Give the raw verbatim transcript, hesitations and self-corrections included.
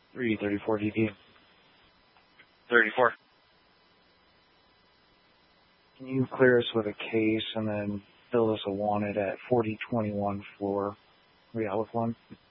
three thirty-four D D. thirty-four. Can you clear us with a case and then fill us a wanted at forty twenty-one floor? We out with one?